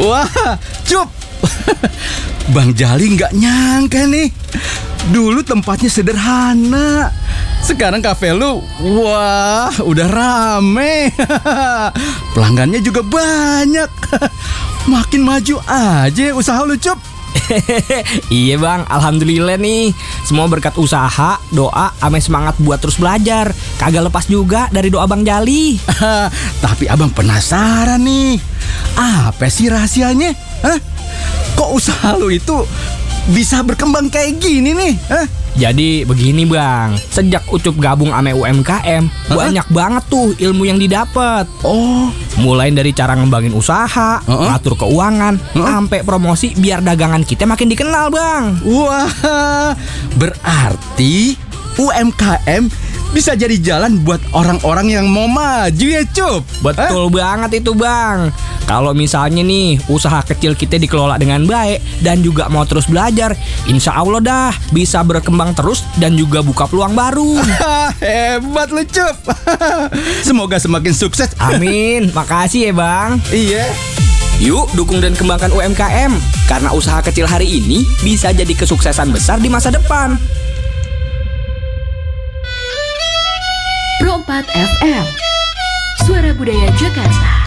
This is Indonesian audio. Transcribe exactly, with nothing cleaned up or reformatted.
Wah, Cup. Bang Jali nggak nyangka nih. Dulu tempatnya sederhana, sekarang kafe lu, wah, udah rame. Pelanggannya juga banyak. Makin maju aja usaha lu, Cup. Iya bang, alhamdulillah nih. Semua berkat usaha, doa, ame semangat buat terus belajar. Kagak lepas juga dari doa Bang Jali. Tapi abang penasaran nih, apa sih rahasianya? Hah? Kok usaha lu itu bisa berkembang kayak gini nih? Hah? Jadi begini bang, sejak Ucup gabung ame U M K M, Hah? banyak banget tuh ilmu yang didapat. Oh, Mulai dari cara ngembangin usaha, Uh-uh. ngatur keuangan, Uh-uh. sampai promosi biar dagangan kita makin dikenal bang. wah, berarti U M K M bisa jadi jalan buat orang-orang yang mau maju ya, Cup? Betul banget itu bang. Kalau misalnya nih usaha kecil kita dikelola dengan baik dan juga mau terus belajar, insya Allah dah bisa berkembang terus dan juga buka peluang baru. Hah? Hebat lu, Cup. Semoga semakin sukses. Amin, makasih ya bang. Iya. Yuk dukung dan kembangkan U M K M, karena usaha kecil hari ini bisa jadi kesuksesan besar di masa depan. Pro empat F M, Suara Budaya Jakarta.